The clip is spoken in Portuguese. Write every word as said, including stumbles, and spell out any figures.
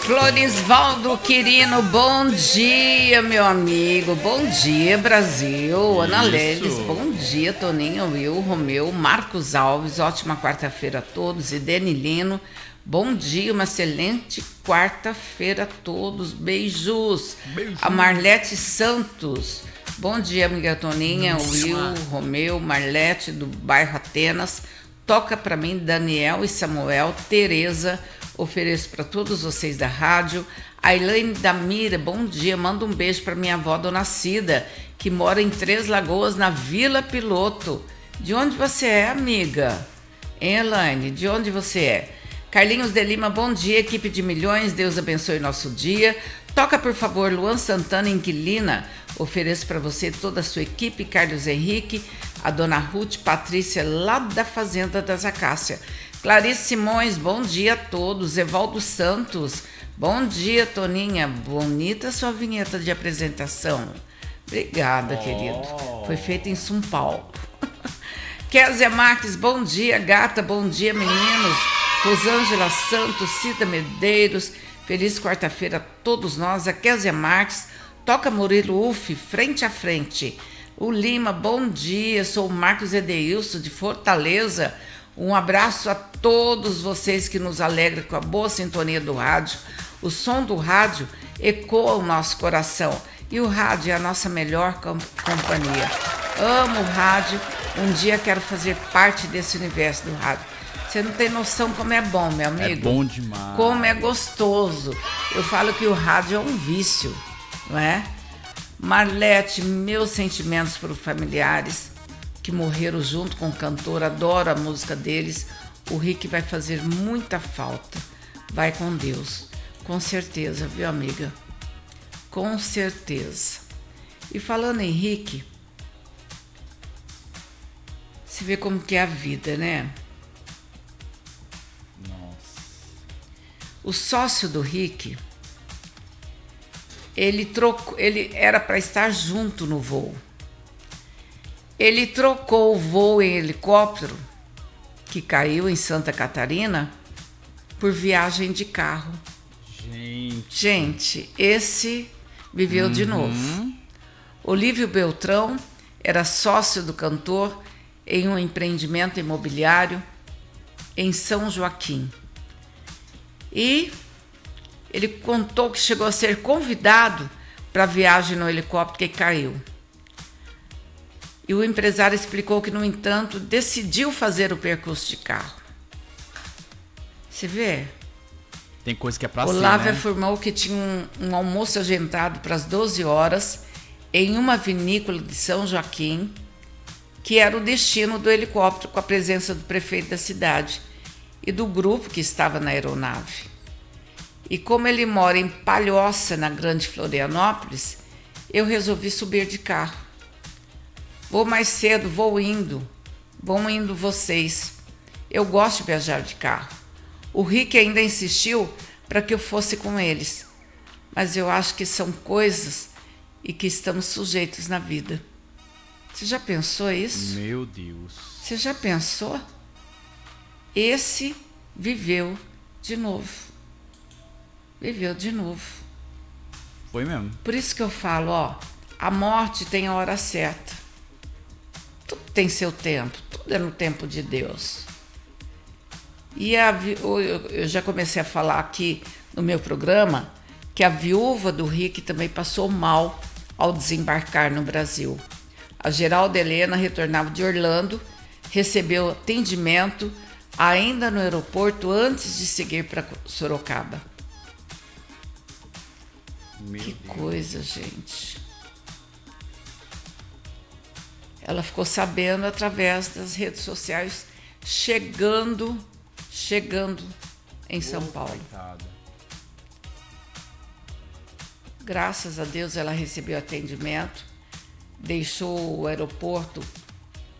Florisvaldo Quirino, bom dia, meu amigo. Bom dia, Brasil. Ana Leles, bom dia, Toninho, Will, Romeu, Marcos Alves, ótima quarta-feira a todos. E Denilino, bom dia, uma excelente quarta-feira a todos. Beijos. Beijos. A Marlete Santos, bom dia, amiga Toninha, Will, Romeu, Marlete do bairro Atenas. Toca para mim, Daniel e Samuel, Tereza. Ofereço para todos vocês da rádio. A Elaine Damira, bom dia. Manda um beijo para minha avó, Dona Cida, que mora em Três Lagoas, na Vila Piloto. De onde você é, amiga? Hein, Elaine? De onde você é? Carlinhos de Lima, bom dia. Equipe de milhões, Deus abençoe nosso dia. Toca, por favor, Luan Santana, Inquilina. Ofereço para você toda a sua equipe. Carlos Henrique, a Dona Ruth Patrícia, lá da Fazenda das Acácias. Clarice Simões, bom dia a todos. Evaldo Santos, bom dia, Toninha. Bonita sua vinheta de apresentação. Obrigada, oh. querido. Foi feita em São Paulo. Kézia Marques, bom dia, gata. Bom dia, meninos. Rosângela Santos, Cida Medeiros. Feliz quarta-feira a todos nós. A Kézia Marques, toca Murilo Uf, frente a frente. O Lima, bom dia. Sou o Marcos Edeilson, de Fortaleza. Um abraço a todos vocês que nos alegram com a boa sintonia do rádio. O som do rádio ecoa o nosso coração e o rádio é a nossa melhor com- companhia. Amo o rádio, um dia quero fazer parte desse universo do rádio. Você não tem noção como é bom, meu amigo. É bom demais. Como é gostoso. Eu falo que o rádio é um vício, não é? Marlete, meus sentimentos para os familiares que morreram junto com o cantor, adoro a música deles. O Rick vai fazer muita falta. Vai com Deus. Com certeza, viu, amiga? Com certeza. E falando em Rick, você vê como que é a vida, né? Nossa. O sócio do Rick, ele trocou, ele era para estar junto no voo. Ele trocou o voo em helicóptero, que caiu em Santa Catarina, por viagem de carro. Gente. Gente, esse viveu uhum. de novo. Olívio Beltrão era sócio do cantor em um empreendimento imobiliário em São Joaquim. E ele contou que chegou a ser convidado para a viagem no helicóptero que caiu. E o empresário explicou que, no entanto, decidiu fazer o percurso de carro. Você vê? Tem coisa que é pra ser, Olavo né? afirmou que tinha um, um almoço agendado para as doze horas em uma vinícola de São Joaquim, que era o destino do helicóptero, com a presença do prefeito da cidade e do grupo que estava na aeronave. E como ele mora em Palhoça, na Grande Florianópolis, eu resolvi subir de carro. Vou mais cedo, vou indo. Vão indo vocês. Eu gosto de viajar de carro. O Rick ainda insistiu para que eu fosse com eles. Mas eu acho que são coisas e que estamos sujeitos na vida. Você já pensou isso? Meu Deus. Você já pensou? Esse viveu de novo. Viveu de novo. Foi mesmo. Por isso que eu falo, ó, a morte tem a hora certa. Tudo tem seu tempo, tudo é no tempo de Deus. E a, eu já comecei a falar aqui no meu programa que a viúva do Rick também passou mal ao desembarcar no Brasil. A Geralda Helena retornava de Orlando, recebeu atendimento ainda no aeroporto antes de seguir para Sorocaba. Meu que Deus. coisa, gente. Ela ficou sabendo através das redes sociais, chegando, chegando em São oh, Paulo. Coitada. Graças a Deus ela recebeu atendimento, deixou o aeroporto